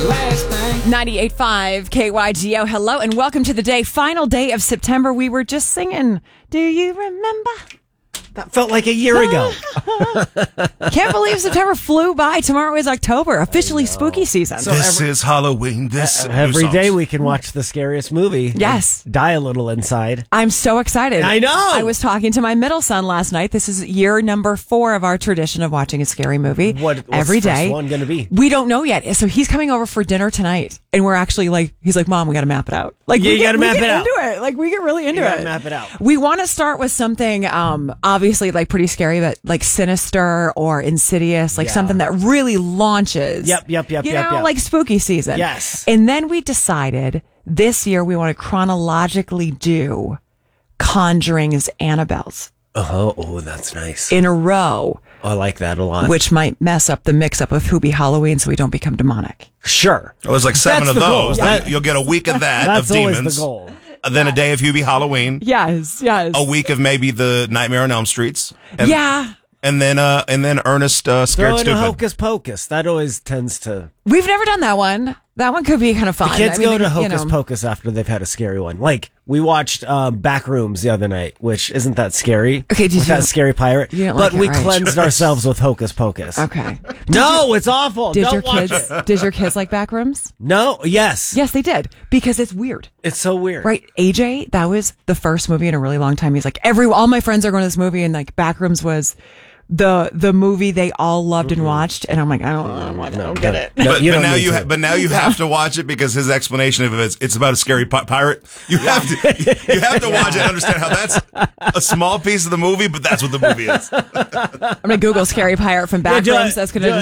98.5 KYGO. Hello and welcome to the day. Final day of September. We were just singing. Do you remember? That felt like a year ago. Can't believe September flew by. Tomorrow is October, officially spooky season. So this is Halloween. Every day we can watch the scariest movie. Yes. Die a little inside. I'm so excited. I know. I was talking to my middle son last night. This is year number 4 of our tradition of watching a scary movie What's every the first day. one going to be? We don't know yet. So he's coming over for dinner tonight, and we're actually like, he's like, Mom, we got to map it out. Like, Yeah, you gotta map it out. Into it. Like, we get really into You it. gotta map it out. We want to start with something, obviously, like pretty scary, but like Sinister or Insidious, like Yeah. something that really launches. Yep. You know, like spooky season. Yes. And then we decided this year we want to chronologically do Conjuring's Annabelle's Oh, that's nice. in a row, I like that a lot. which might mess up the mix up of Who Be Halloween so we don't become demonic. Sure. It was like 7 That's of the goal. those. That- You'll get a week of that, That's of always demons. the goal. Then a day of Hubie Halloween. Yes. A week of maybe the Nightmare on Elm Streets. And, Yeah. And then Ernest Throw Scared in a Stupid. Hocus Pocus. That always tends to... We've never done that one. That one could be kind of fun. The kids I mean, go to you Hocus know. Pocus after they've had a scary one. Like, we watched Backrooms the other night, which isn't that scary. Okay, with that scary pirate. you didn't But like it, we right? cleansed ourselves with Hocus Pocus. Okay. No, it's awful. Did Don't your watch kids? it. Did your kids like Backrooms? No, yes. Yes, they did because it's weird. It's so weird. Right, AJ, that was the first movie in a really long time. He's like, all my friends are going to this movie, and like Backrooms was the movie they all loved and watched, and I'm like, I don't get it. No, But, you but don't now need you to. but now you have to watch it because his explanation of it's about a scary pirate. You have to watch it and understand how that's a small piece of the movie, but that's what the movie is. I'm gonna Google scary pirate from Backrooms. That's gonna